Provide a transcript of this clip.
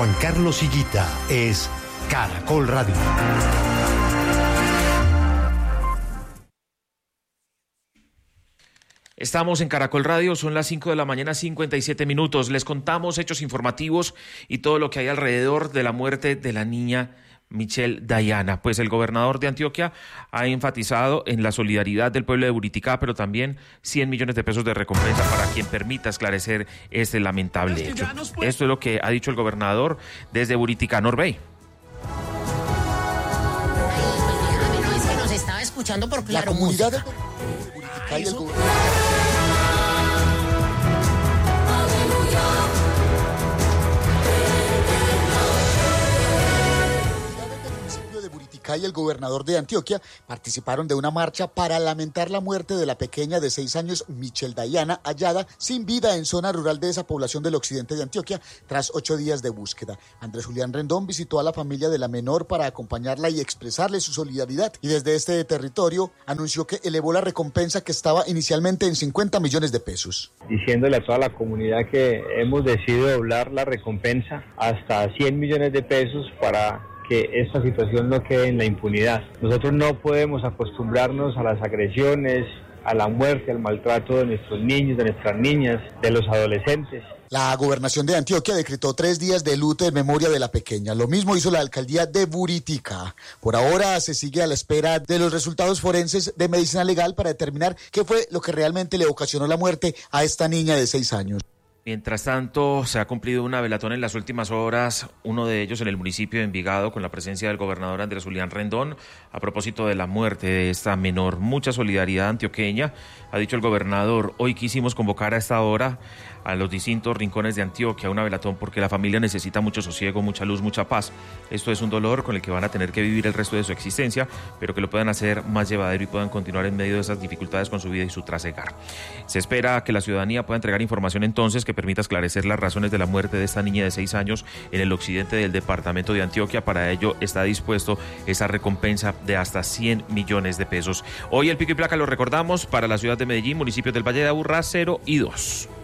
Juan Carlos Higuita es Caracol Radio. Estamos en Caracol Radio, son las 5 de la mañana, 57 minutos. Les contamos hechos informativos y todo lo que hay alrededor de la muerte de la niña Michelle Dayana. Pues el gobernador de Antioquia ha enfatizado en la solidaridad del pueblo de Buriticá, pero también 100 millones de pesos de recompensa para quien permita esclarecer este lamentable hecho. Esto es lo que ha dicho el gobernador desde Buriticá, Norbey. Es que nos estaba escuchando por Claro La comunidad Música. de Buriticá y el y el gobernador de Antioquia participaron de una marcha para lamentar la muerte de la pequeña de 6 años Michelle Dayana, hallada sin vida en zona rural de esa población del occidente de Antioquia tras 8 días de búsqueda. Andrés Julián Rendón visitó a la familia de la menor para acompañarla y expresarle su solidaridad, y desde este territorio anunció que elevó la recompensa que estaba inicialmente en 50 millones de pesos. Diciéndole a toda la comunidad que hemos decidido doblar la recompensa hasta 100 millones de pesos para que esta situación no quede en la impunidad. Nosotros no podemos acostumbrarnos a las agresiones, a la muerte, al maltrato de nuestros niños, de nuestras niñas, de los adolescentes. La gobernación de Antioquia decretó 3 días de luto en memoria de la pequeña. Lo mismo hizo la alcaldía de Buriticá. Por ahora se sigue a la espera de los resultados forenses de medicina legal para determinar qué fue lo que realmente le ocasionó la muerte a esta niña de 6 años. Mientras tanto, se ha cumplido una velatón en las últimas horas, uno de ellos en el municipio de Envigado, con la presencia del gobernador Andrés Julián Rendón, a propósito de la muerte de esta menor. Mucha solidaridad antioqueña, ha dicho el gobernador. Hoy quisimos convocar a esta hora a los distintos rincones de Antioquia, una velatón porque la familia necesita mucho sosiego, mucha luz, mucha paz. Esto es un dolor con el que van a tener que vivir el resto de su existencia, pero que lo puedan hacer más llevadero y puedan continuar en medio de esas dificultades con su vida y su trasegar. Se espera que la ciudadanía pueda entregar información entonces que permita esclarecer las razones de la muerte de esta niña de 6 años en el occidente del departamento de Antioquia. Para ello está dispuesto esa recompensa de hasta 100 millones de pesos. Hoy el pico y placa, lo recordamos, para la ciudad de Medellín, municipios del Valle de Aburrá, 0 y 2.